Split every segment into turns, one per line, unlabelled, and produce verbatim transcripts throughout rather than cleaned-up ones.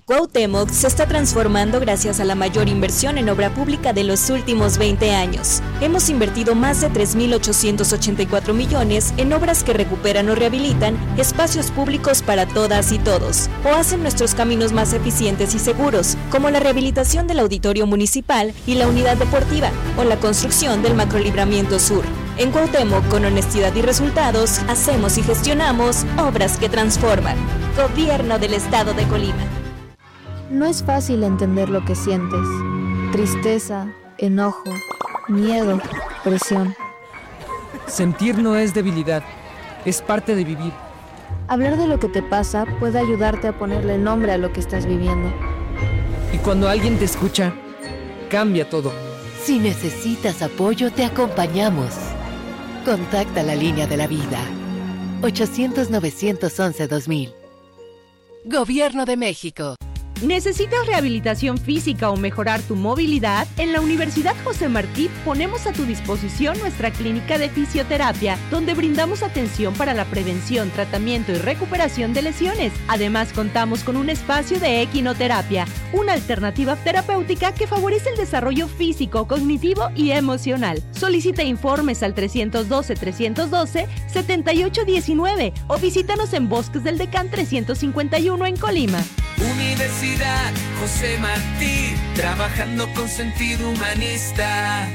Cuauhtémoc se está transformando gracias a la mayor inversión en obra pública de los últimos veinte años. Hemos invertido más de tres mil ochocientos ochenta y cuatro millones en obras que recuperan o rehabilitan espacios públicos para todas y todos, o hacen nuestros caminos más eficientes y seguros, como la rehabilitación del auditorio municipal y la unidad deportiva, o la construcción del macrolibramiento sur. En Cuauhtémoc, con honestidad y resultados, hacemos y gestionamos obras que transforman. Gobierno del Estado de Colima.
No es fácil entender lo que sientes. Tristeza, enojo, miedo, presión.
Sentir no es debilidad, es parte de vivir.
Hablar de lo que te pasa puede ayudarte a ponerle nombre a lo que estás viviendo.
Y cuando alguien te escucha, cambia todo.
Si necesitas apoyo, te acompañamos. Contacta la línea de la vida. ochocientos, novecientos once, dos mil. Gobierno de México.
¿Necesitas rehabilitación física o mejorar tu movilidad? En la Universidad José Martí ponemos a tu disposición nuestra clínica de fisioterapia, donde brindamos atención para la prevención, tratamiento y recuperación de lesiones. Además, contamos con un espacio de equinoterapia, una alternativa terapéutica que favorece el desarrollo físico, cognitivo y emocional. Solicita informes al trescientos doce, trescientos doce, setenta y ocho diecinueve o visítanos en Bosques del Decán trescientos cincuenta y uno en Colima.
Universidad José Martí, trabajando con sentido humanista.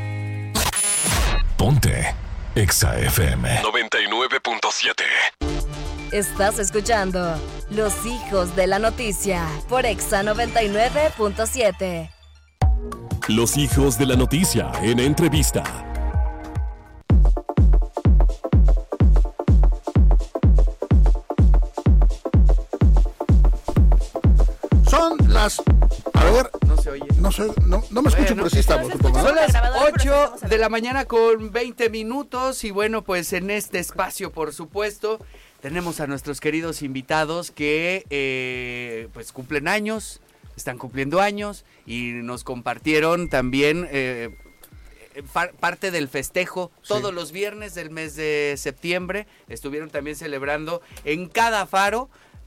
Ponte Exa F M noventa y nueve punto siete.
Estás escuchando Los Hijos de la Noticia por Exa noventa y nueve punto siete.
Los Hijos de la Noticia en entrevista.
Son las... A ver...
No se oye.
No, sé, no, no me escucho, bueno, pero sí estamos.
Son las ocho de la mañana con veinte minutos y bueno, pues en este espacio, por supuesto, tenemos a nuestros queridos invitados que eh, pues cumplen años, están cumpliendo años y nos compartieron también... Eh, parte del festejo, sí. Todos los viernes del mes de septiembre estuvieron también celebrando en cada faro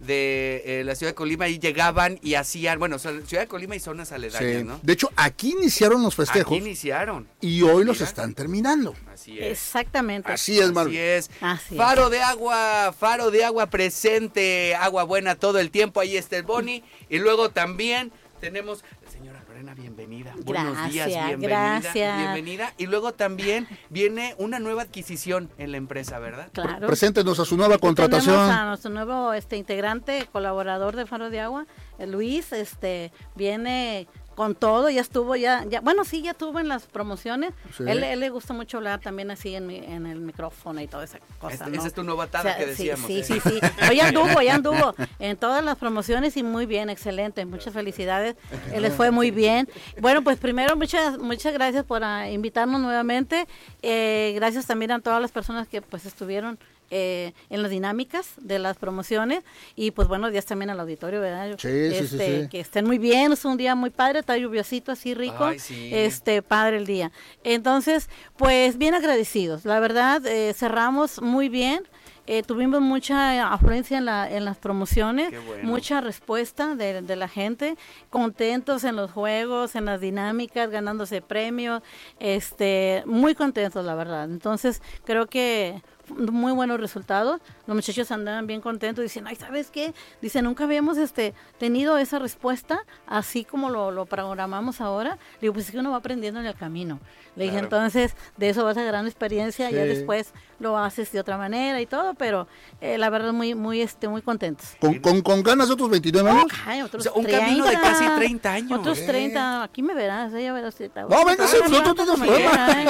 de eh, la ciudad de Colima y llegaban y hacían, bueno, ciudad de Colima y zonas aledañas, sí. ¿no?
De hecho, aquí iniciaron los festejos.
Aquí iniciaron.
Y hoy los están terminando.
Así es.
Exactamente.
Así es, Marvel.
Así es.
Así
faro
es.
de agua, faro de agua presente, agua buena todo el tiempo, ahí está el Boni. Y luego también tenemos... Señora Lorena, bienvenida.
Gracias,
Buenos días, bienvenida.
Gracias.
Bienvenida. Y luego también viene una nueva adquisición en la empresa, ¿verdad?
Claro.
Preséntenos a su nueva contratación.
Tenemos a nuestro nuevo este integrante, colaborador de Faro de Agua, Luis, este viene con todo, ya estuvo, ya, ya bueno, sí, ya estuvo en las promociones. Sí. Él, él le gusta mucho hablar también así en, mi, en el micrófono y toda esa cosa,
este,
¿no?
Esa es tu novatada, o sea, que decíamos.
Sí,
¿eh?
sí, sí, sí. Hoy anduvo, ya anduvo en todas las promociones y muy bien, excelente, muchas felicidades, él les fue muy bien. Bueno, pues primero, muchas muchas gracias por uh, invitarnos nuevamente, eh, gracias también a todas las personas que pues estuvieron Eh, en las dinámicas de las promociones y pues buenos días también al auditorio, ¿verdad?
Sí,
este,
sí, sí, sí.
Que estén muy bien, es un día muy padre, está lluviosito así rico.
Ay, sí.
Este, padre el día. Entonces, pues bien agradecidos, la verdad, eh, cerramos muy bien. Eh, tuvimos mucha afluencia en, la, en las promociones,
bueno.
Mucha respuesta de, de la gente, contentos en los juegos, en las dinámicas, ganándose premios, este, muy contentos la verdad. Entonces creo que muy buenos resultados, los muchachos andaban bien contentos, dicen, ay, ¿sabes qué? Dicen, nunca habíamos este tenido esa respuesta, así como lo, lo programamos ahora. Le digo, pues es que uno va aprendiendo en el camino. Le dije, claro. Entonces, de eso vas a gran experiencia, sí. Ya después lo haces de otra manera y todo, pero eh, la verdad muy muy este muy contentos.
¿Con, con, con ganas de otros veintinueve años?
Oh, ay, otros
o sea, un
treinta,
camino de casi treinta años.
Otros
¿eh?
treinta, aquí me verás, ya verás.
No, venga, sí, no, no, no, no,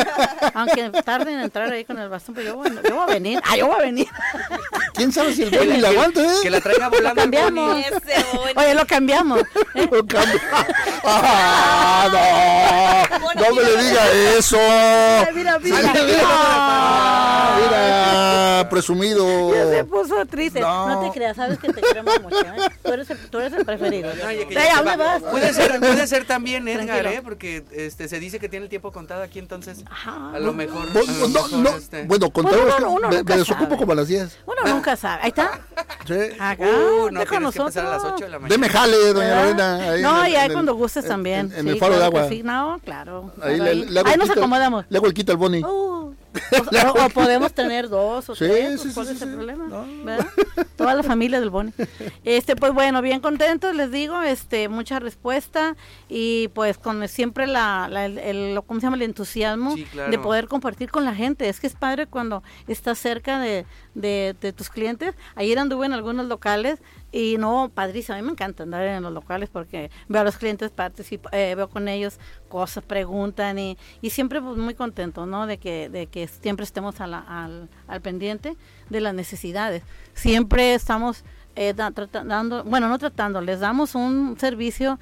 aunque tarden en entrar ahí con el bastón, pero yo voy, yo voy a venir, ah, yo voy a venir.
¿Quién sabe si el Boni la aguanta, eh?
Que la traiga volando.
Lo cambiamos. Oye, lo cambiamos. ¿eh?
Lo cambiamos. Ah, no, no me le diga eso.
Mira, mira,
mira, mira, ah, mira, presumido.
Ya se puso triste. No. No te creas, sabes que te queremos mucho, ¿eh? Tú eres el, tú eres el preferido. No, ya que ya ¿a dónde vas?
Puede ser, puede ser también Edgar, ¿eh? Porque este se dice que tiene el tiempo contado aquí, entonces Ajá. a lo mejor.
Bueno,
a lo
no,
mejor
no,
este...
bueno contado
bueno,
es que
uno, uno
me, me desocupo como a las diez.
Uno ah. nunca sabe. Ahí está.
Sí.
Acá,
Uh, no,
ve con
tienes que empezar a las
nosotros.
ocho de la mañana.
Deme jale, doña Lorena. ahí
No,
en el-
ya
en el-
cuando gustes
en-
también.
En, en
Sí,
el faro
claro
de
que
agua.
sí. No, claro.
Ahí,
claro,
le,
ahí,
le hago
ahí
el
nos
quita-
acomodamos.
Le hago el quita al Boni.
Uh, o, o podemos tener dos o
Sí,
tres,
sí,
pues, ¿cuál
sí,
es
sí,
el
sí.
problema?
No.
¿Verdad? Toda la familia del Boni. Este, pues bueno, bien contentos, les digo, este, mucha respuesta y pues con siempre la, la el, el- ¿cómo se llama? El entusiasmo
Sí, claro.
de poder compartir con la gente. Es que es padre cuando estás cerca de, de, de tus clientes. Ayer anduve en algunos locales y no, padrísimo, a mí me encanta andar en los locales porque veo a los clientes, participo, eh, veo con ellos cosas, preguntan y, y siempre pues muy contento, ¿no? De que, de que siempre estemos a la, al, al pendiente de las necesidades. Siempre estamos eh, da- trata- dando, bueno, no tratando, les damos un servicio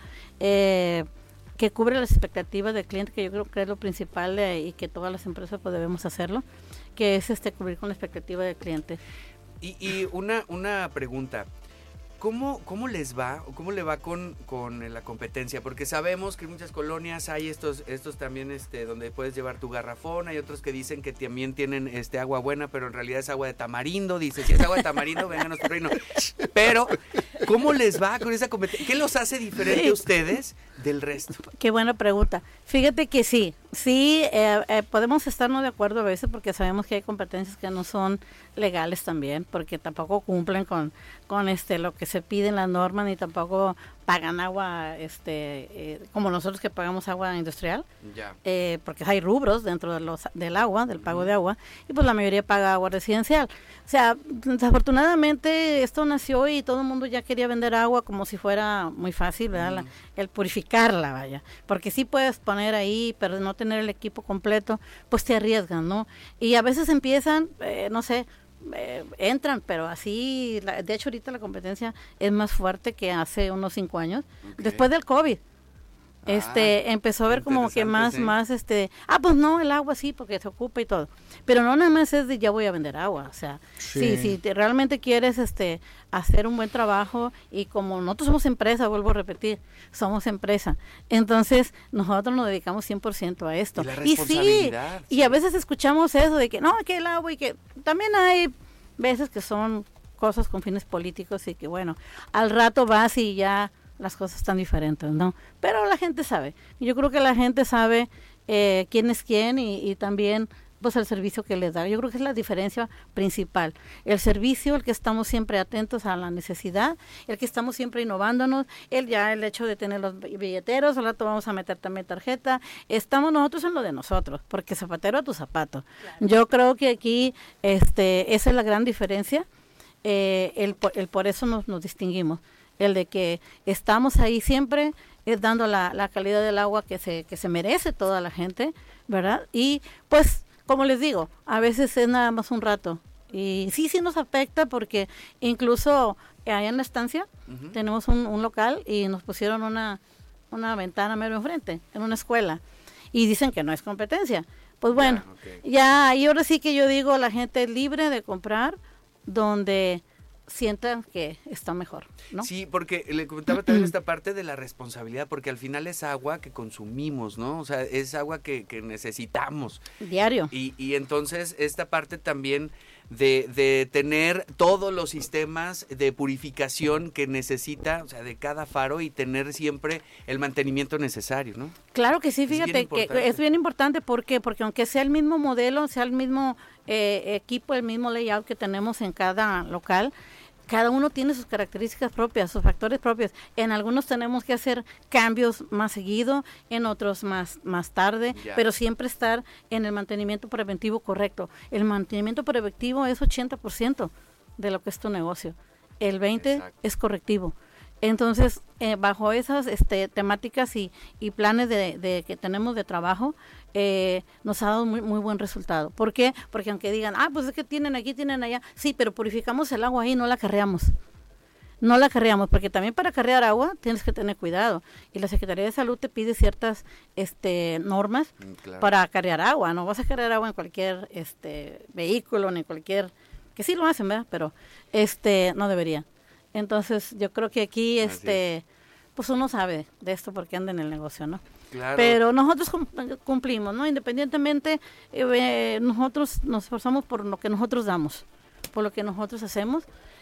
eh, que cubre las expectativas del cliente, que yo creo que es lo principal eh, y que todas las empresas pues debemos hacerlo, que es este cubrir con la expectativa del cliente.
Y, y una, una pregunta. ¿Cómo, ¿Cómo les va o cómo le va con, con la competencia? Porque sabemos que en muchas colonias hay estos estos también este donde puedes llevar tu garrafón, hay otros que dicen que también tienen este agua buena, pero en realidad es agua de tamarindo, dice, si es agua de tamarindo, vengan a nuestro reino. Pero, ¿cómo les va con esa competencia? ¿Qué los hace diferente a ustedes del resto?
Qué buena pregunta. Fíjate que sí, sí, eh, eh, podemos estarnos de acuerdo a veces porque sabemos que hay competencias que no son legales también, porque tampoco cumplen con, con este lo que se pide en las normas, ni tampoco pagan agua este eh, como nosotros que pagamos agua industrial,
Ya.
eh, porque hay rubros dentro de los, del agua, del pago de agua, y pues la mayoría paga agua residencial. O sea, desafortunadamente esto nació y todo el mundo ya quería vender agua como si fuera muy fácil, ¿verdad? La- el purificarla, vaya, porque sí puedes poner ahí, pero no tener el equipo completo, pues te arriesgan, ¿no? Y a veces empiezan, eh, no sé, eh, entran, pero así, la- de hecho ahorita la competencia es más fuerte que hace unos cinco años, después del COVID. Este, empezó a ver como que
interesante,
más,
sí.
más, este, ah, pues no, el agua sí, porque se ocupa y todo. Pero no nada más es de ya voy a vender agua, o sea,
Sí.
si, si te- realmente quieres, este, hacer un buen trabajo y como nosotros somos empresa, vuelvo a repetir, somos empresa, entonces nosotros nos dedicamos cien por ciento a esto.
Y la
Y sí,
responsabilidad,
y a veces escuchamos eso de que no, que el agua y que también hay veces que son cosas con fines políticos y que bueno, al rato vas y ya las cosas están diferentes, ¿no? Pero la gente sabe. Yo creo que la gente sabe eh, quién es quién y, y también pues el servicio que les da. Yo creo que es la diferencia principal. El servicio, el que estamos siempre atentos a la necesidad, el que estamos siempre innovándonos, el ya el hecho de tener los billeteros, al rato vamos a meter también tarjeta. Estamos nosotros en lo de nosotros, porque zapatero a tu zapato. Yo creo que aquí este esa es la gran diferencia. Eh, el, por- el por eso nos, nos distinguimos. El de que estamos ahí siempre es dando la, la calidad del agua que se, que se merece toda la gente, ¿verdad? Y pues, como les digo, a veces es nada más un rato. Y sí, sí nos afecta porque incluso allá en la estancia
Ujú.
tenemos un, un local y nos pusieron una, una ventana mero enfrente, en una escuela. Y dicen que no es competencia. Pues bueno,
Ya, ok.
ya ahí ahora sí que yo digo, la gente es libre de comprar donde sientan que está mejor, ¿no?
Sí, porque le comentaba también esta parte de la responsabilidad, porque al final es agua que consumimos, ¿no? O sea, es agua que, que necesitamos.
Diario.
Y, y entonces esta parte también de, de tener todos los sistemas de purificación que necesita, o sea, de cada faro y tener siempre el mantenimiento necesario, ¿no?
Claro que sí,
Es bien
fíjate que
importante.
es bien importante. ¿Por qué? Porque aunque sea el mismo modelo, sea el mismo eh, equipo, el mismo layout que tenemos en cada local, cada uno tiene sus características propias, sus factores propios. En algunos tenemos que hacer cambios más seguido, en otros más, más tarde,
Ya.
pero siempre estar en el mantenimiento preventivo correcto. El mantenimiento preventivo es ochenta por ciento de lo que es tu negocio. El veinte por ciento
Exacto.
es correctivo. Entonces, eh, bajo esas este, temáticas y, y planes de, de que tenemos de trabajo, eh, nos ha dado muy, muy buen resultado. ¿Por qué? Porque aunque digan, ah, pues es que tienen aquí, tienen allá, sí, pero purificamos el agua ahí, no la acarreamos. No la acarreamos, porque también para acarrear agua tienes que tener cuidado. Y la Secretaría de Salud te pide ciertas este, normas
Mm, claro.
para acarrear agua. No vas a acarrear agua en cualquier este, vehículo, ni en cualquier... Que sí lo hacen, ¿verdad? Pero este no debería. Entonces, yo creo que aquí,
Así
este, pues uno sabe de esto porque anda en el negocio, ¿no?
Claro.
Pero nosotros cum- cumplimos, ¿no? Independientemente, eh, nosotros nos esforzamos por lo que nosotros damos, por lo que nosotros hacemos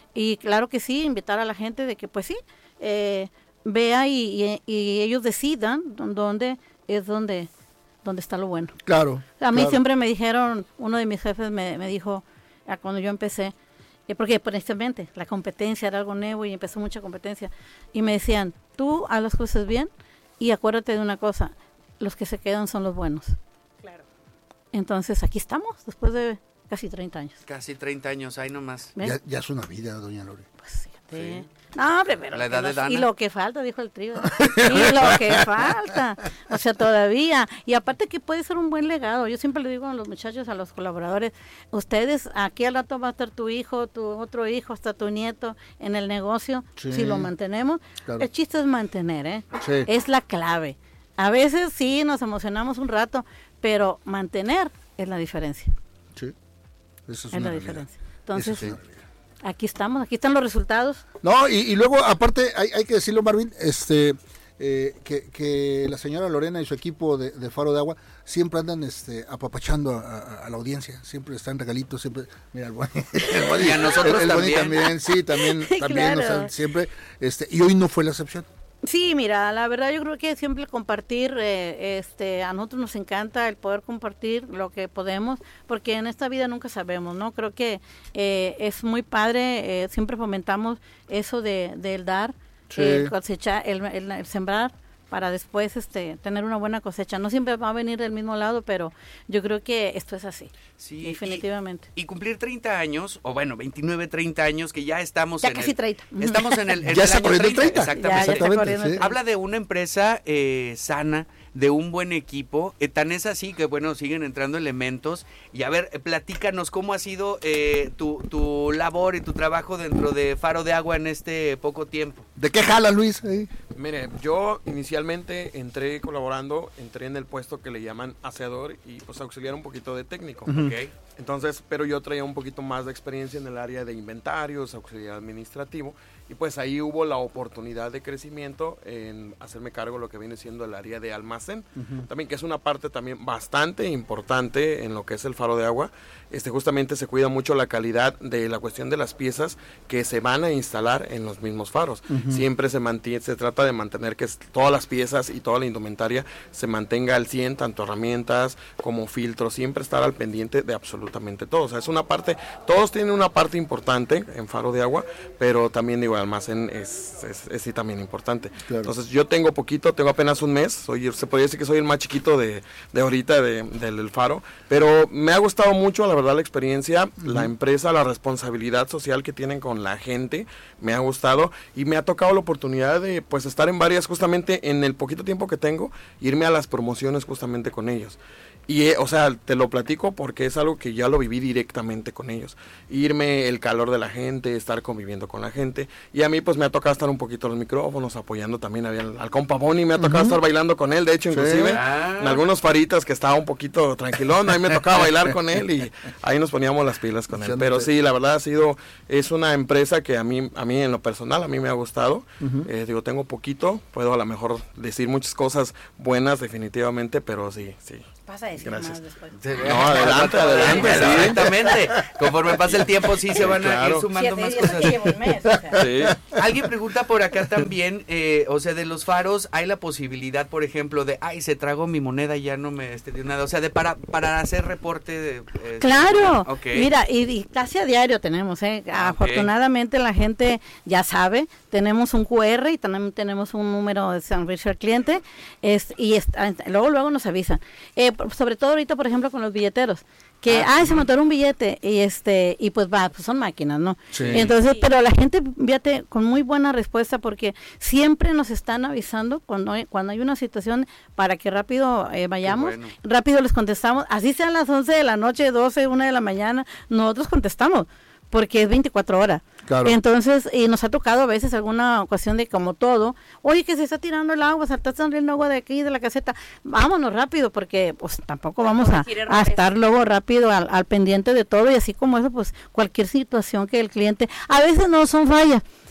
Y claro que sí, invitar a la gente de que pues sí, eh, vea y, y, y ellos decidan dónde es donde, donde está lo bueno.
Claro.
A mí
claro.
siempre me dijeron, uno de mis jefes me, me dijo, ah, cuando yo empecé, eh, porque precisamente la competencia era algo nuevo y empezó mucha competencia, y me decían, tú haz las cosas bien y acuérdate de una cosa, los que se quedan son los buenos.
Claro.
Entonces aquí estamos, después de casi treinta años.
Casi treinta años, ahí nomás.
Ya, ya es una vida, doña Lore.
Pues fíjate.
Sí.
No, hombre, pero
La edad de Dana.
y lo que falta, dijo el trío. Y lo que falta. O sea, todavía. Y aparte que puede ser un buen legado. Yo siempre le digo a los muchachos, a los colaboradores, ustedes, aquí al rato va a estar tu hijo, tu otro hijo, hasta tu nieto en el negocio,
sí,
si lo mantenemos.
Claro.
El chiste es mantener, ¿eh?
Sí.
Es la clave. A veces sí nos emocionamos un rato, pero mantener es la diferencia.
Sí. Eso es,
Es
una
la
realidad.
diferencia. Entonces,
Eso es una realidad.
aquí estamos, aquí están los resultados.
No, y, y luego, aparte, hay, hay que decirlo, Marvin, este, eh, que, que la señora Lorena y su equipo de, de Faro de Agua siempre andan este, apapachando a, a, a la audiencia, siempre están regalitos, siempre, mira, el Boni, el Boni,
Y a nosotros
el, el Boni
también.
también, sí, también, también,
Claro.
o sea, siempre, este, y hoy no fue la excepción.
Sí, mira, la verdad yo creo que siempre compartir, eh, este, a nosotros nos encanta el poder compartir lo que podemos, porque en esta vida nunca sabemos, ¿no? Creo que eh, es muy padre, eh, siempre fomentamos eso de del dar,
Sí.
el cosechar, el, el- el sembrar, para después este tener una buena cosecha. No siempre va a venir del mismo lado, pero yo creo que esto es así,
Sí,
definitivamente.
Y, y cumplir treinta años, o bueno, veintinueve, treinta años, que ya estamos
Ya
en
casi
el...
treinta.
Estamos en el, en
Ya
el
está
año
corriendo el
treinta.
treinta.
Exactamente.
Ya, ya está
Exactamente,
corriendo el
sí.
Habla de una empresa eh, sana, de un buen equipo, eh, tan es así que bueno, siguen entrando elementos. Y a ver, eh, platícanos cómo ha sido eh, tu, tu labor y tu trabajo dentro de Faro de Agua en este poco tiempo.
¿De qué jala, Luis? Ahí.
Mire, yo inicialmente entré colaborando, entré en el puesto que le llaman aseador y pues auxiliar un poquito de técnico.
Ujú.
Ok.
Entonces, pero yo traía un poquito más de experiencia en el área de inventarios, auxiliar administrativo, y pues ahí hubo la oportunidad de crecimiento en hacerme cargo de lo que viene siendo el área de almacén,
Ujú.
también que es una parte también bastante importante en lo que es el Faro de Agua. Este justamente se cuida mucho la calidad de la cuestión de las piezas que se van a instalar en los mismos faros.
Ujú.
Siempre se mantiene, se trata de mantener que todas las piezas y toda la indumentaria se mantenga al cien, tanto herramientas como filtros, siempre estar al pendiente de absolutamente todo. O sea, es una parte, todos tienen una parte importante en Faro de Agua, pero también digo, el almacén es, es, es sí también importante.
Claro.
Entonces yo tengo poquito, tengo apenas un mes, soy, se podría decir que soy el más chiquito de, de ahorita de, del, del Faro, pero me ha gustado mucho, la verdad, la experiencia, uh-huh. la empresa, la responsabilidad social que tienen con la gente, me ha gustado y me ha tocado la oportunidad de pues estar en varias, justamente en el poquito tiempo que tengo, irme a las promociones justamente con ellos. Y, eh, o sea, te lo platico porque es algo que ya lo viví directamente con ellos. Irme, el calor de la gente, estar conviviendo con la gente. Y a mí, pues, me ha tocado estar un poquito en los micrófonos, apoyando también al, al compa Boni. Me ha tocado uh-huh. estar bailando con él, de hecho, inclusive. Sí. Ah. En algunos faritas que estaba un poquito tranquilón. Ahí me tocaba bailar con él y ahí nos poníamos las pilas con él. Pero sí, la verdad ha sido, es una empresa que a mí, a mí en lo personal, a mí me ha gustado. Uh-huh. Eh, digo, tengo poquito, puedo a lo mejor decir muchas cosas buenas definitivamente, pero sí, sí.
Vas a decir
Gracias.
más después.
No, adelante, adelante.
Sí. Exactamente. Conforme pasa el tiempo, sí se van
claro.
a ir sumando
sí,
más
yo
cosas.
Llevo un mes, o sea.
Sí.
Alguien pregunta por acá también, eh, o sea, de los faros, ¿hay la posibilidad, por ejemplo, de, ay, se tragó mi moneda y ya no me este, dio nada? O sea, de para para hacer reporte de... Eh,
Claro.
Okay.
Mira, y, y casi a diario tenemos, ¿eh?
Okay.
Afortunadamente la gente ya sabe, tenemos un cu erre y también tenemos un número de servicio al cliente, es, y es, luego luego nos avisan. Eh, sobre todo ahorita, por ejemplo, con los billeteros, que, ah, se montó un billete, y este, y pues va, pues son máquinas, ¿no?
Sí.
Entonces, pero la gente, fíjate, con muy buena respuesta, porque siempre nos están avisando cuando hay, cuando hay una situación para que rápido eh, vayamos,
bueno.
rápido les contestamos, así sean las once de la noche, doce, una de la mañana, nosotros contestamos, porque es veinticuatro horas.
Claro.
Entonces, y nos ha tocado a veces alguna ocasión de como todo, oye, que se está tirando el agua, se está saliendo agua de aquí, de la caseta, vámonos rápido, porque pues tampoco vamos a, a estar luego rápido al, al pendiente de todo, y así como eso, pues cualquier situación que el cliente, a veces no son fallas,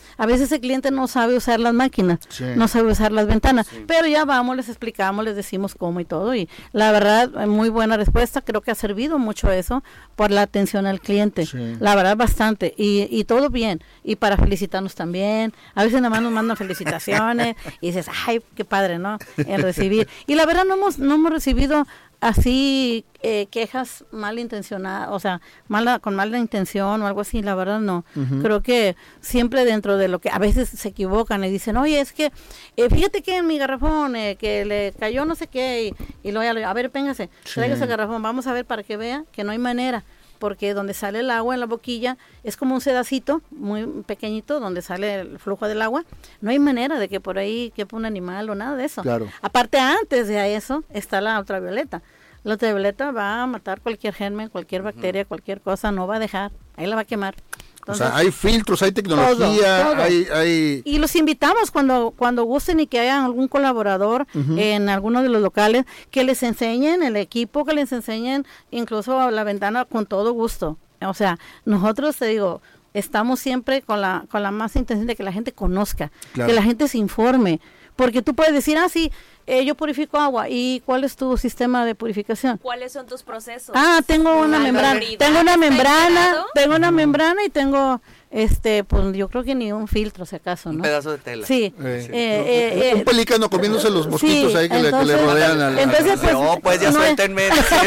a veces el cliente no sabe usar las máquinas,
Sí.
no sabe usar las ventanas,
Sí.
pero ya vamos, les explicamos, les decimos cómo y todo, y la verdad, muy buena respuesta, creo que ha servido mucho eso por la atención al cliente,
Sí.
la verdad bastante, y, y todo bien, y para felicitarnos también, a veces nada más nos mandan felicitaciones, y dices, ay, qué padre, ¿no? En recibir, y la verdad no hemos, no hemos recibido así eh, quejas malintencionadas, o sea, mala con mala intención o algo así, la verdad no.
Ujú.
Creo que siempre dentro de lo que a veces se equivocan y dicen, oye, es que eh, fíjate que en mi garrafón eh, que le cayó no sé qué y, y luego ya le a ver, péngase,
Sí.
traiga ese garrafón, vamos a ver para que vea que no hay manera, porque donde sale el agua en la boquilla es como un sedacito muy pequeñito donde sale el flujo del agua, no hay manera de que por ahí quepa un animal o nada de eso.
Claro.
Aparte, antes de eso está la ultravioleta. La ultravioleta va a matar cualquier germen, cualquier bacteria, cualquier cosa, no va a dejar, ahí la va a quemar. Entonces,
o sea, hay filtros, hay tecnología,
todo, todo.
hay... hay...
Y los invitamos cuando cuando gusten y que haya algún colaborador
Ujú.
en alguno de los locales, que les enseñen el equipo, que les enseñen incluso la ventana con todo gusto. O sea, nosotros, te digo, estamos siempre con la con la más intención de que la gente conozca,
Claro.
que la gente se informe. Porque tú puedes decir, ah, sí, eh, yo purifico agua. ¿Y cuál es tu sistema de purificación?
¿Cuáles son tus procesos?
Ah, tengo una
¿La
membrana,
autoridad
tengo una
está
membrana,
enterado?
tengo una membrana y tengo, este, pues yo creo que ni un filtro, si acaso,
Un
¿no?
pedazo de tela.
Sí.
Eh,
eh, eh,
un
eh,
pelícano comiéndose los mosquitos
sí,
ahí que, le, que le
entonces-
rodean al...
entonces, pues,
No, pues ya
no es-
suéltenme.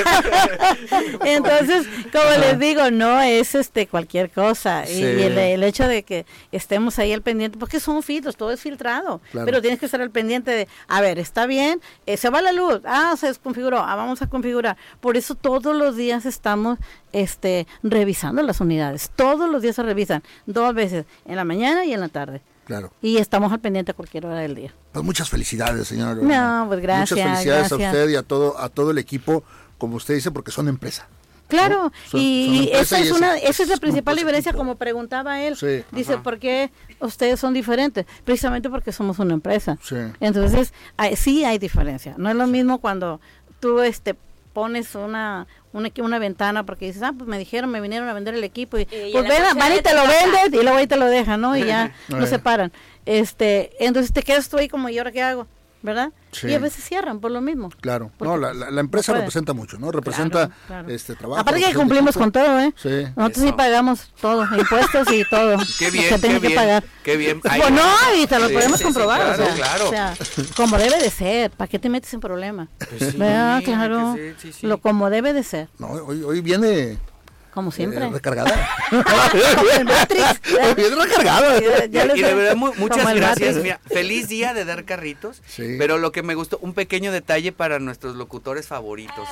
Entonces, como les digo, no es este cualquier cosa. Y,
Sí.
y el, el hecho de que estemos ahí al pendiente, porque son filtros, todo es filtrado.
Claro.
Pero tienes que estar al pendiente de, a ver, está bien, eh, se va la luz, ah, se desconfiguró, ah, vamos a configurar. Por eso todos los días estamos este revisando las unidades. Todos los días se revisan, dos veces, en la mañana y en la tarde.
Claro.
Y estamos al pendiente a cualquier hora del día.
Pues muchas felicidades, señora Lorena.
No, pues gracias.
Muchas felicidades
gracias.
a usted y a todo, a todo el equipo, como usted dice, porque son empresa.
Claro,
¿no? Son-
y
son empresa
esa
y
es
eso-
una, esa es la
es
principal
grupo, es
diferencia,
equipo.
como preguntaba él.
Sí,
Dice,
ajá.
¿por qué ustedes son diferentes? Precisamente porque somos una empresa.
Sí.
Entonces, hay- sí hay diferencia. No es lo mismo cuando tú este pones una, una una ventana porque dices, ah, pues me dijeron, me vinieron a vender el equipo y,
Y
pues
en la
ven,
cochera
van y
de
te
tu
lo
casa.
vendes y luego ahí te lo dejan, ¿no? Y ya
Eh.
lo separan. Este, entonces te quedas tú ahí como, ¿y ahora qué hago? ¿Verdad?
Sí.
Y a veces cierran por lo mismo.
Claro,
Porque,
no, la, la, la empresa
no puede.
representa mucho, ¿no? Representa
Claro, claro.
este trabajo.
Aparte que
representa
cumplimos
equipo.
con todo, ¿eh?
Sí.
Nosotros sí
Eso.
pagamos todo, impuestos y todo.
Qué
lo
bien,
que
qué
tengo que
bien,
pagar.
qué bien. Ay,
Pues no, y te lo
sí,
podemos
sí, sí,
comprobar.
claro,
o, sea,
claro.
o sea, como debe de ser. ¿Para qué te metes en problema?
Pues sí,
¿Verdad?
hay que
Claro.
ser, sí, sí.
Lo como debe de ser,
No, hoy, hoy viene
como siempre.
eh, recargada.
Como el Matrix.
Hoy viene recargada.
Ya- ya les
Y de
sé.
verdad, mu- muchas
Como el
gracias.
Matrix.
Mira, feliz día de dar carritos.
Sí.
Pero lo que me gustó, un pequeño detalle para nuestros locutores favoritos.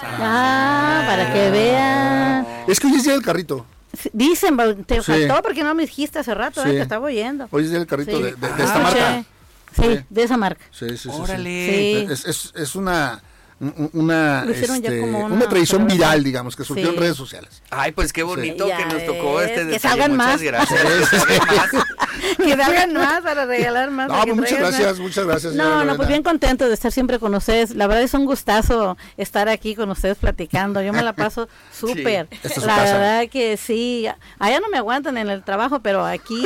Ah, para que vean.
Es que hoy es día del carrito.
Sí, dicen, ba- te
Sí.
faltó porque no me dijiste hace rato,
Sí.
eh, te estaba oyendo.
Hoy es día del carrito
Sí.
de, de- de
Ah,
esta
escuché.
marca.
Sí,
Sí.
de esa marca.
Sí, sí, sí, sí.
Órale.
Sí.
Es, es, es una un- una,
Lo hicieron ya
este,
como
una,
una
tradición
celebración.
viral, digamos, que surgió
Sí.
en redes sociales.
Ay, pues qué bonito
Sí.
que
Ya
nos tocó
ves,
este
que
detalle.
salgan
Muchas
más.
gracias. Que salgan más.
Que salgan más para regalar más.
No,
para que
pues muchas
traigan
gracias,
más.
muchas gracias, señora
No, no,
Lorena.
pues bien contento de estar siempre con ustedes. La verdad es un gustazo estar aquí con ustedes platicando. Yo me la paso súper.
esta es su
La
casa.
verdad que sí. Allá no me aguantan en el trabajo, pero aquí,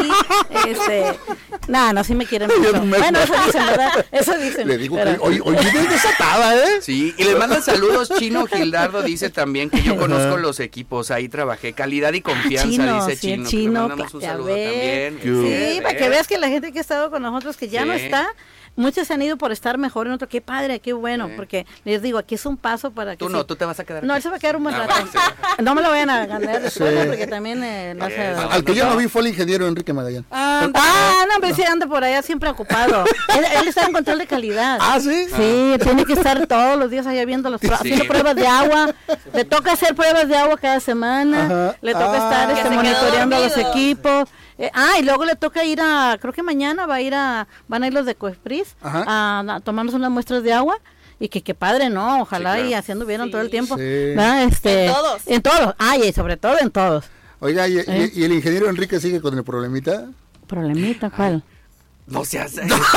este, nada, no, sí me quieren mucho.
me-
Bueno, eso dicen, ¿verdad? Eso dicen.
Le digo
pero-
que hoy, hoy viene desatada, ¿eh?
Sí, y les mandan saludos. Chino Gildardo dice también que yo conozco los equipos, ahí trabajé. Calidad y confianza,
Chino,
dice
sí, el
Chino. que
Chino,
le mandamos un
ya
saludo
ves.
también.
Sí, para que veas que la gente que ha estado con nosotros, que ya
Sí.
no está, muchos se han ido por estar mejor en otro. Qué padre, qué bueno,
Sí.
porque les digo, aquí es un paso para que
Tú
sí.
no, tú te vas a quedar.
No,
aquí.
él se va a quedar un buen
Ah,
rato.
bueno, sí.
No me lo vayan a ganar después,
Sí.
porque también eh, lo hace-
Eso.
Al que yo no vi fue el ingeniero Enrique Magallán.
Ah,
Ah, no, pero sí anda por allá siempre ocupado. él, él está en control de calidad.
Ah, ¿sí?
Sí, tiene que estar todos los días allá viendo los pro-
Sí.
haciendo pruebas de agua. Le toca hacer pruebas de agua cada semana.
Ajá.
Le toca
Ah.
estar
Que
este,
se quedó
monitoreando los
dormido.
equipos. Eh, ah, y luego le toca ir a, creo que mañana va a ir a, van a ir los de Coespris
Ajá.
a, a tomarnos unas muestras de agua. Y que qué padre, ¿no? Ojalá
Sí, claro.
y haciendo vieron
Sí.
todo el tiempo.
Sí.
¿verdad? Este,
En todos.
En todos. Ah, y sobre todo en todos.
Oiga, ¿y,
¿Eh?
y- y el ingeniero Enrique sigue con el problemita?
Problemita, ¿cuál?
No seas...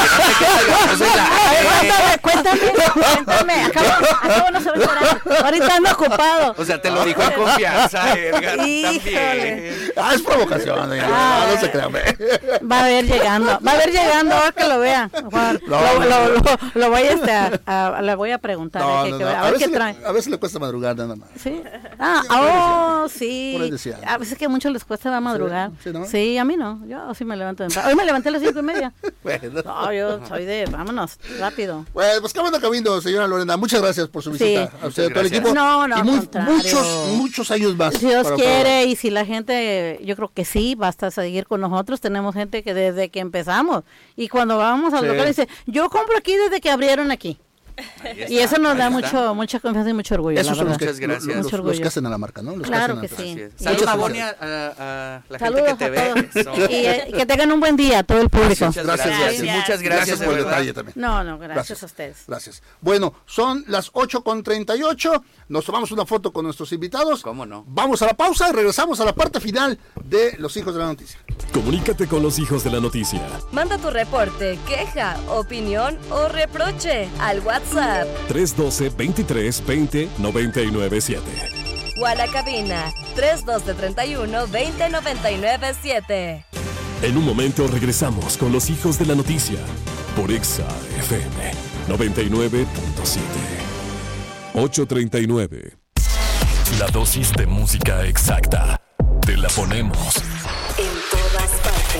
Cuéntame, cuéntame, cuéntame. Acabo, acabo no se va a enterar. Ahorita ando ocupado.
O sea, te lo dijo en confianza, Edgar.
Híjole.
Ah, es provocación.
Ah,
no, no se crean.
Va a ver llegando. Va a ver llegando, ahora que lo vea. Juan,
No,
lo,
no,
lo,
no.
lo, lo voy a, este, a, a, le voy a preguntar.
No,
eh,
no,
que,
no.
a
A,
ver
veces
qué trae.
le, a veces le cuesta madrugar nada más.
Sí. Ah,
Sí, por ahí
oh,
decía.
sí.
Por ahí decía.
A veces que a muchos les cuesta madrugar.
Sí, ¿no?
Sí, a mí no. Yo sí me levanto temprano. Hoy me levanté a las cinco y media.
Bueno.
No, yo soy de, vámonos, rápido.
Bueno, pues qué bueno cabindo, señora Lorena. Muchas gracias por su visita.
Sí.
A usted, a todo el
Gracias.
equipo.
No, no,
y
al
muy-
contrario.
muchos, muchos años más.
Si Dios
para-
quiere y si la gente, yo creo que sí, basta seguir con nosotros. Tenemos gente que desde que empezamos y cuando vamos al
Sí.
local dice, yo compro aquí desde que abrieron aquí.
Ahí
Y
está,
eso nos
ahí
da
está.
mucho, mucha confianza y mucho orgullo.
Esos
la
son los
verdad.
que,
Muchas gracias.
los-
Mucho
los,
orgullo.
que hacen a la marca, ¿no? Los
Claro
hacen
que
a-
sí.
Así es.
Y
Saludos
muchas
a Bonnie,
gracias.
a, a- a la
Saludos
gente que te
a
ve.
todos.
Eso.
Y eh, que tengan un buen día a todo el público.
Muchas
Gracias,
gracias.
gracias.
Muchas gracias,
Gracias
de
por el
verdad.
detalle también.
No, no, gracias,
Gracias.
a ustedes.
Gracias. Bueno, son las ocho con treinta y ocho. Nos tomamos una foto con nuestros invitados.
¿Cómo no?
Vamos a la pausa y regresamos a la parte final de Los Hijos de la Noticia.
Comunícate con los hijos de la noticia.
Manda tu reporte, queja, opinión o reproche al WhatsApp
tres uno dos, veintitrés, veinte, noventa y nueve siete.
o a la cabina tres uno dos, treinta y uno, veinte, noventa y nueve siete.
En un momento regresamos con los hijos de la noticia por Exa F M noventa y nueve punto siete. ocho treinta y nueve. La dosis de música exacta. Te la ponemos.
En todas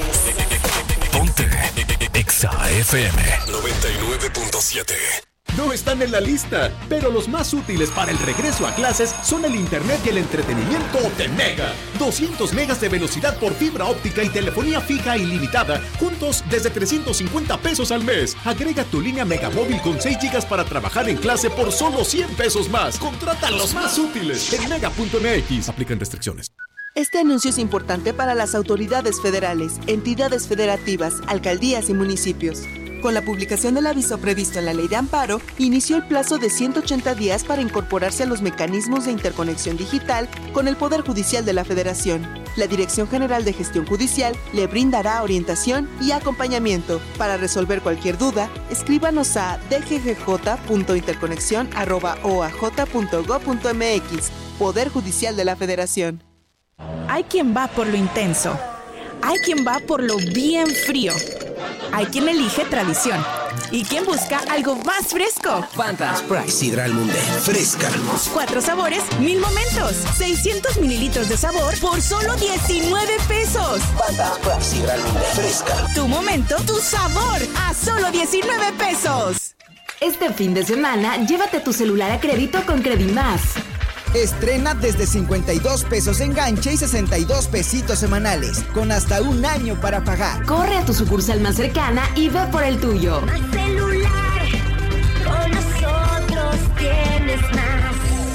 partes.
Ponte Exa F M noventa y nueve punto siete.
No están en la lista, pero los más útiles para el regreso a clases son el internet y el entretenimiento de Mega. doscientos megas de velocidad por fibra óptica y telefonía fija ilimitada, juntos desde trescientos cincuenta pesos al mes. Agrega tu línea Megamóvil con seis gigas para trabajar en clase por solo cien pesos más. Contrata los más útiles en mega punto m x. Aplican restricciones.
Este anuncio es importante para las autoridades federales, entidades federativas, alcaldías y municipios. Con la publicación del aviso previsto en la Ley de Amparo, inició el plazo de ciento ochenta días para incorporarse a los mecanismos de interconexión digital con el Poder Judicial de la Federación. La Dirección General de Gestión Judicial le brindará orientación y acompañamiento. Para resolver cualquier duda, escríbanos a d g g j punto interconexión arroba o a j punto gob punto m x. Poder Judicial de la Federación.
Hay quien va por lo intenso. Hay quien va por lo bien frío. Hay quien elige tradición. Y quien busca algo más fresco.
Fanta Sprite Sidral Mundet. Fresca.
Cuatro sabores, mil momentos. seiscientos mililitros de sabor por solo diecinueve pesos.
Fanta Sprite Sidral Mundet. Fresca.
Tu momento, tu sabor. A solo diecinueve pesos.
Este fin de semana, llévate tu celular a crédito con Credimás.
Estrena desde cincuenta y dos pesos de enganche y sesenta y dos pesitos semanales, con hasta un año para pagar.
Corre a tu sucursal más cercana y ve por el tuyo.
Más celular, con nosotros tienes más.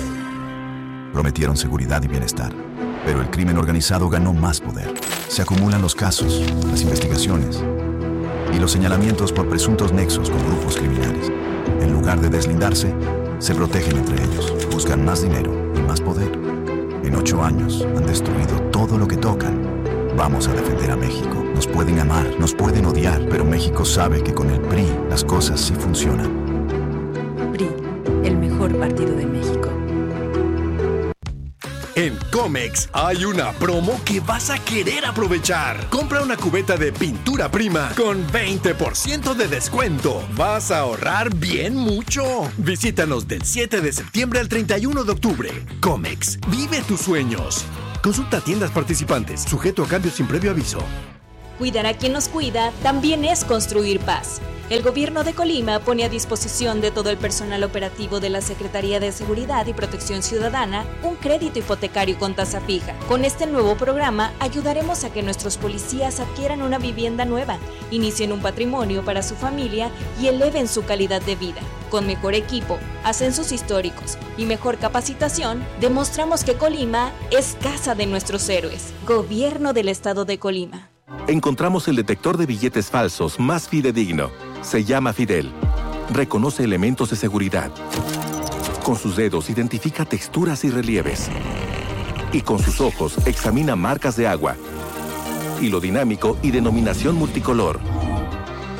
Prometieron seguridad y bienestar, pero el crimen organizado ganó más poder. Se acumulan los casos, las investigaciones y los señalamientos por presuntos nexos con grupos criminales. En lugar de deslindarse, se protegen entre ellos, buscan más dinero y más poder. En ocho años han destruido todo lo que tocan. Vamos a defender a México. Nos pueden amar, nos pueden odiar, pero México sabe que con el P R I las cosas sí funcionan.
P R I, el mejor partido de México.
En Comex hay una promo que vas a querer aprovechar. Compra una cubeta de pintura prima con veinte por ciento de descuento. Vas a ahorrar bien mucho. Visítanos del siete de septiembre al treinta y uno de octubre. Comex, vive tus sueños. Consulta tiendas participantes, sujeto a cambios sin previo aviso.
Cuidar a quien nos cuida también es construir paz. El gobierno de Colima pone a disposición de todo el personal operativo de la Secretaría de Seguridad y Protección Ciudadana un crédito hipotecario con tasa fija. Con este nuevo programa ayudaremos a que nuestros policías adquieran una vivienda nueva, inicien un patrimonio para su familia y eleven su calidad de vida. Con mejor equipo, ascensos históricos y mejor capacitación, demostramos que Colima es casa de nuestros héroes. Gobierno del Estado de Colima.
Encontramos el detector de billetes falsos más fidedigno. Se llama Fidel. Reconoce elementos de seguridad. Con sus dedos identifica texturas y relieves. Y con sus ojos examina marcas de agua. Hilo dinámico y denominación multicolor.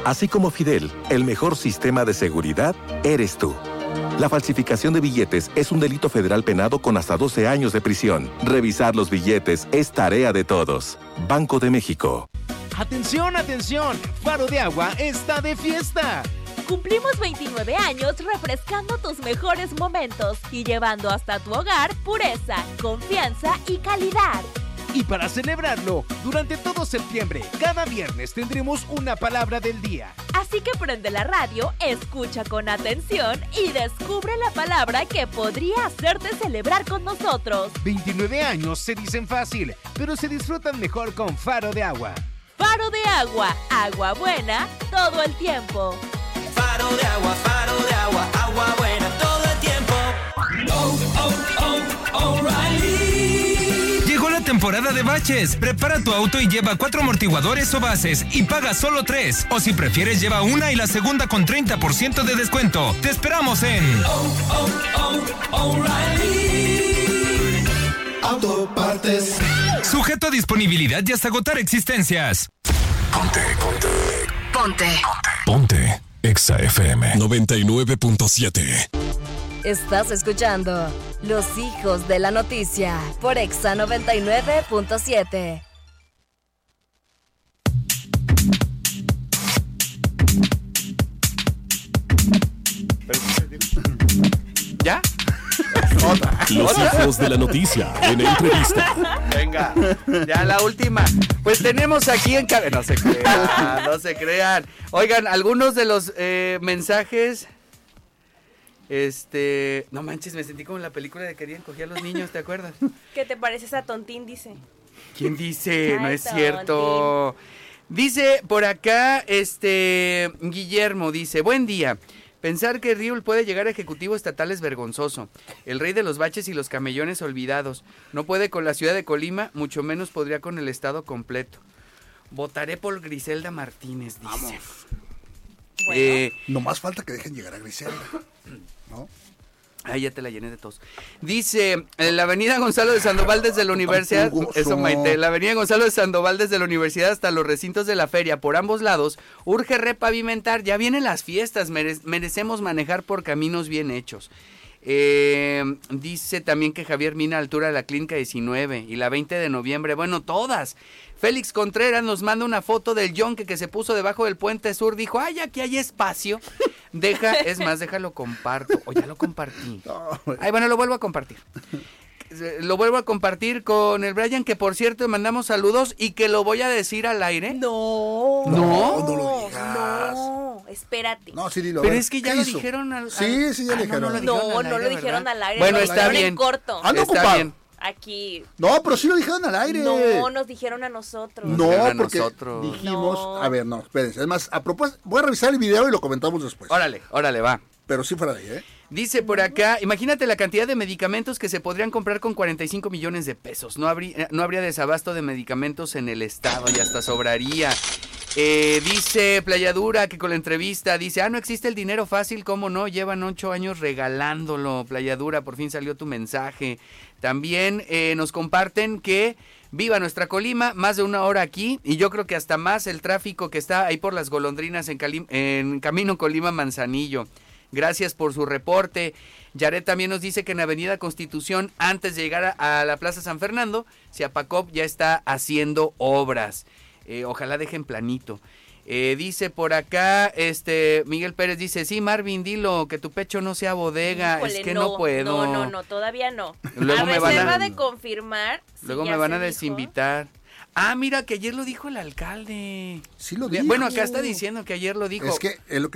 Así como Fidel, el mejor sistema de seguridad eres tú. La falsificación de billetes es un delito federal penado con hasta doce años de prisión. Revisar los billetes es tarea de todos. Banco de México.
¡Atención, atención! Faro de Agua está de fiesta.
Cumplimos veintinueve años refrescando tus mejores momentos y llevando hasta tu hogar pureza, confianza y calidad.
Y para celebrarlo, durante todo septiembre, cada viernes tendremos una palabra del día.
Así que prende la radio, escucha con atención y descubre la palabra que podría hacerte celebrar con nosotros.
veintinueve años se dicen fácil, pero se disfrutan mejor con Faro de Agua.
Faro de Agua, agua buena todo el tiempo.
Faro de agua, faro de agua, agua buena todo el tiempo. Oh, oh, oh, O'Reilly.
Llegó la temporada de baches. Prepara tu auto y lleva cuatro amortiguadores o bases y paga solo tres. O si prefieres, lleva una y la segunda con treinta por ciento de descuento. Te esperamos en
Oh, oh, oh, O'Reilly. Auto Partes.
Sujeto a disponibilidad y hasta agotar existencias.
Ponte, ponte.
Ponte.
Ponte. Exa F M noventa y nueve punto siete.
Estás escuchando Los Hijos de la Noticia por Exa noventa y nueve punto siete.
¿Ya?
Los Hijos de la Noticia en entrevista.
Venga, ya la última. Pues tenemos aquí en cabeza. No se crean, no se crean. Oigan, algunos de los eh, mensajes. Este. No manches, me sentí como en la película de Querían coger a los niños, ¿te acuerdas?
¿Qué te pareces a Tontín? Dice.
¿Quién dice?
Ay,
No es
Tontín.
cierto. Dice por acá, este. Guillermo dice: buen día. Pensar que Riul puede llegar a ejecutivo estatal es vergonzoso. El rey de los baches y los camellones olvidados. No puede con la ciudad de Colima, mucho menos podría con el estado completo. Votaré por Griselda Martínez, dice.
Vamos.
Bueno. Eh,
no más falta que dejen llegar a Griselda, ¿no?
Ay, ya te la llené de tos. Dice, en la avenida Gonzalo de Sandoval desde la universidad, eso Maite, la avenida Gonzalo de Sandoval desde la universidad hasta los recintos de la feria, por ambos lados, urge repavimentar, ya vienen las fiestas, mere- merecemos manejar por caminos bien hechos. Eh, dice también que Javier Mina, altura de la clínica diecinueve y la veinte de noviembre, bueno, todas. Félix Contreras nos manda una foto del yonque que se puso debajo del puente sur, dijo, ay, aquí hay espacio. Deja, es más, déjalo comparto. O ya lo compartí. Ay, bueno, lo vuelvo a compartir. Lo vuelvo a compartir con el Brian, que por cierto mandamos saludos y que lo voy a decir al aire.
No.
No,
no lo digas.
No, espérate.
No, sí, dilo.
Pero
a ver,
es que ya
¿qué
lo
hizo?
dijeron al, al...
Sí, sí, ya
Ah,
lo dijeron.
No, no,
No,
lo dijeron
no
al
lo
aire,
dijeron
¿verdad?
al aire.
Bueno,
lo
está
dijeron
bien.
en corto.
Ando
Está
ocupado.
bien.
Aquí.
No, pero sí lo dijeron al aire.
No, nos dijeron a nosotros.
No,
dijeron a
porque
nosotros.
dijimos,
No.
a ver, no, espérense, es más, a propósito, voy a revisar el video y lo comentamos después.
Órale, órale, va.
Pero sí fuera de ahí, ¿eh?
Dice por acá, imagínate la cantidad de medicamentos que se podrían comprar con cuarenta y cinco millones de pesos. No habría, no habría desabasto de medicamentos en el estado y hasta sobraría. Eh, dice Playadura que con la entrevista dice, ah, no existe el dinero fácil, ¿cómo no? Llevan ocho años regalándolo. Playadura, por fin salió tu mensaje. También eh, nos comparten que viva nuestra Colima, más de una hora aquí y yo creo que hasta más el tráfico que está ahí por las golondrinas en, Calim- en camino Colima-Manzanillo. Gracias por su reporte. Yaret también nos dice que en Avenida Constitución, antes de llegar a, a la Plaza San Fernando, Ciapacop ya está haciendo obras. Eh, ojalá dejen planito. Eh, dice por acá, este Miguel Pérez dice, sí, Marvin, dilo, que tu pecho no sea bodega.
Híjole,
es que no, no puedo.
No, no, no, todavía no.
Luego
a
me van
reserva
a-
de confirmar. si
Luego
ya
me van
se
a
dijo.
desinvitar. Ah, mira, que ayer lo dijo el alcalde.
Sí lo dijo.
Bueno, acá está diciendo que ayer lo dijo.
Es que es lo que